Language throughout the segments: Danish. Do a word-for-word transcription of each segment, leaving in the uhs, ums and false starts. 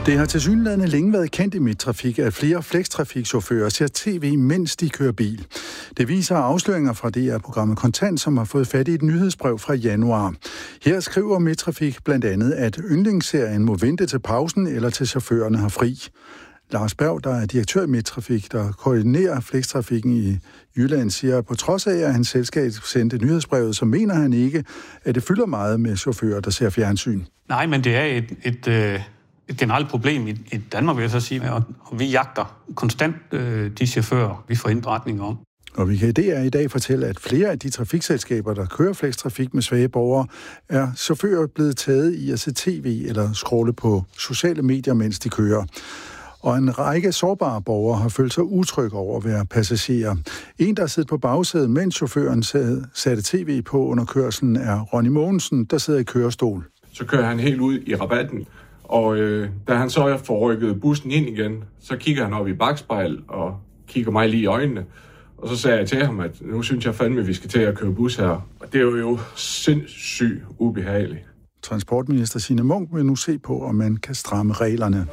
Det har tilsyneladende længe været kendt i Midttrafik, at flere flextrafikchauffører ser tv, mens de kører bil. Det viser afsløringer fra D R-programmet Kontant, som har fået fat i et nyhedsbrev fra januar. Her skriver Midttrafik blandt andet, at yndlingsserien må vente til pausen eller til chaufførerne har fri. Lars Berg, der er direktør i Midttrafik, der koordinerer flextrafikken i Jylland, siger, at på trods af, at hans selskab sendte nyhedsbrevet, så mener han ikke, at det fylder meget med chauffører, der ser fjernsyn. Nej, men det er et... et øh... et generelt problem i, i Danmark, vil jeg så sige, og, og vi jagter konstant øh, de chauffører, vi får indberetninger om. Og vi kan i D R i dag fortælle, at flere af de trafikselskaber, der kører flextrafik med svage borgere, er chauffører blevet taget i at se tv eller scrolle på sociale medier, mens de kører. Og en række sårbare borgere har følt sig utrygge over at være passagerer. En, der sidder på bagsædet, mens chaufføren satte tv på under kørslen, er Ronny Mogensen, der sidder i kørestol. Så kører han helt ud i rabatten. Og øh, da han så får rykket bussen ind igen, så kigger han op i bakspejl og kigger mig lige i øjnene. Og så sagde jeg til ham, at nu synes jeg fandme, at vi skal til at køre bus her. Og det er jo sindssygt ubehageligt. Transportminister Signe Munk vil nu se på, om man kan stramme reglerne.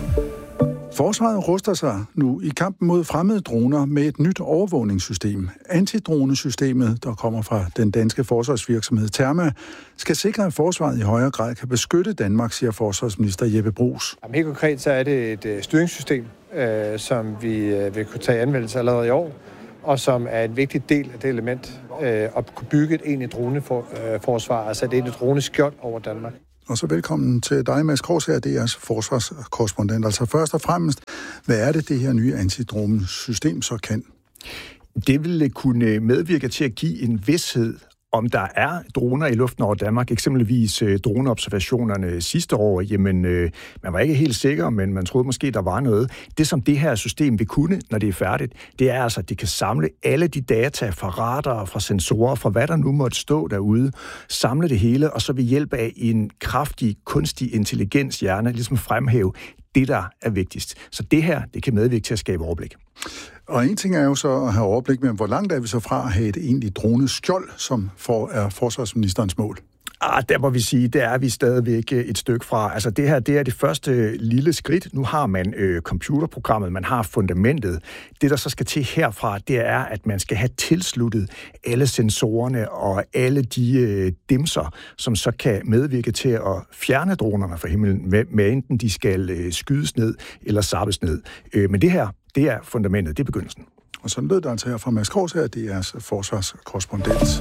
Forsvaret ruster sig nu i kampen mod fremmede droner med et nyt overvågningssystem. Antidronesystemet, der kommer fra den danske forsvarsvirksomhed Therma, skal sikre, at forsvaret i højere grad kan beskytte Danmark, siger forsvarsminister Jeppe Bruus. Jamen, helt konkret så er det et styringssystem, øh, som vi øh, vil kunne tage anvendelse allerede i år, og som er en vigtig del af det element øh, at kunne bygge et egentligt droneforsvar, altså et egentligt droneskjold over Danmark. Og så velkommen til dig, Mads Krogsherr, D R's forsvarskorrespondent. Altså først og fremmest, hvad er det, det her nye antidronesystem så kan? Det vil kunne medvirke til at give en vished, om der er droner i luften over Danmark, eksempelvis øh, droneobservationerne sidste år, jamen øh, man var ikke helt sikker, men man troede måske, der var noget. Det, som det her system vil kunne, når det er færdigt, det er altså, at det kan samle alle de data fra radar, fra sensorer, fra hvad der nu måtte stå derude, samle det hele, og så ved hjælp af en kraftig, kunstig intelligenshjerne, ligesom fremhæve det, der er vigtigst. Så det her, det kan medvirke til at skabe overblik. Og en ting er jo så at have overblik, men hvor langt er vi så fra at have et egentligt droneskjold, som for, er forsvarsministerens mål? Ah, der må vi sige, der er vi stadigvæk et stykke fra. Altså det her, det er det første lille skridt. Nu har man øh, computerprogrammet, man har fundamentet. Det, der så skal til herfra, det er, at man skal have tilsluttet alle sensorerne og alle de øh, dimser, som så kan medvirke til at fjerne dronerne fra himlen, med, med enten de skal øh, skydes ned eller sappes ned. Øh, men det her, det er fundamentet, det er begyndelsen. Og sådan lød der altså her fra Mads Krogsherr, det er forsvarskorrespondent.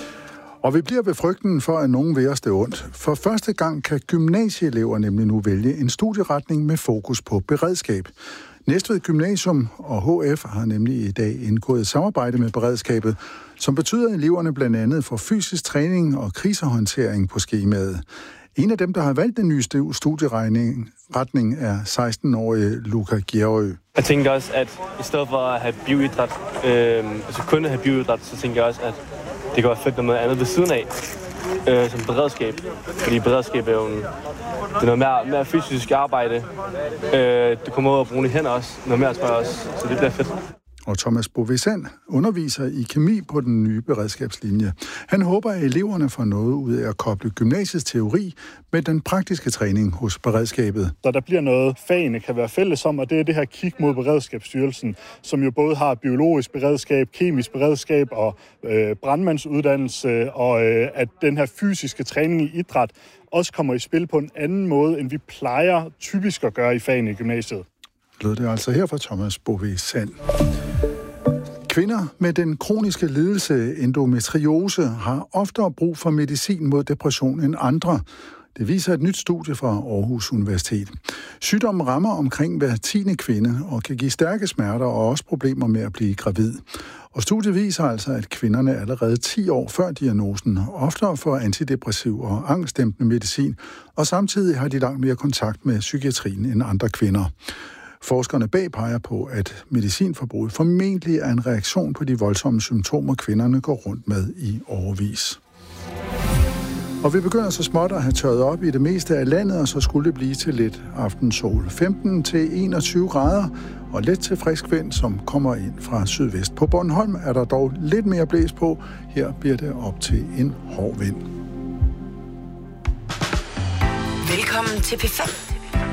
Og vi bliver ved frygten for, at nogen vil os det ondt. For første gang kan gymnasieelever nemlig nu vælge en studieretning med fokus på beredskab. Næstved Gymnasium og H F har nemlig i dag indgået et samarbejde med beredskabet, som betyder, at eleverne blandt andet får fysisk træning og krisehåndtering på skemaet. En af dem, der har valgt den nye studieretning, er seksten-årige Luca Gjerø. Jeg tænker også, at i stedet for at have bioidræt, øh, altså kun at have bioidræt, så tænker jeg også, at det kan være fedt noget andet ved siden af, øh, som beredskab. Fordi beredskab er jo en, det er noget mere, mere fysisk arbejde. Øh, du kommer ud og bruge hænder også, noget mere tror jeg også, så det bliver fedt. Og Thomas Bovesand underviser i kemi på den nye beredskabslinje. Han håber, at eleverne får noget ud af at koble gymnasiets teori med den praktiske træning hos beredskabet. Så der bliver noget, fagene kan være fælles om, og det er det her kig mod Beredskabsstyrelsen, som jo både har biologisk beredskab, kemisk beredskab og øh, brandmandsuddannelse, og øh, at den her fysiske træning i idræt også kommer i spil på en anden måde, end vi plejer typisk at gøre i fagene i gymnasiet. Lød det altså her fra Thomas Bovesand. Kvinder med den kroniske lidelse endometriose har oftere brug for medicin mod depression end andre. Det viser et nyt studie fra Aarhus Universitet. Sygdommen rammer omkring hver tiende kvinde og kan give stærke smerter og også problemer med at blive gravid. Og studiet viser altså, at kvinderne allerede ti år før diagnosen oftere får antidepressiv og angstdæmpende medicin, og samtidig har de langt mere kontakt med psykiatrien end andre kvinder. Forskerne bag peger på, at medicinforbruget formentlig er en reaktion på de voldsomme symptomer, kvinderne går rundt med i årevis. Og vi begynder så småt at have tørret op i det meste af landet, og så skulle det blive til lidt aftensol. femten til enogtyve grader og let til frisk vind, som kommer ind fra sydvest. På Bornholm er der dog lidt mere blæs på. Her bliver det op til en hård vind. Velkommen til P fem.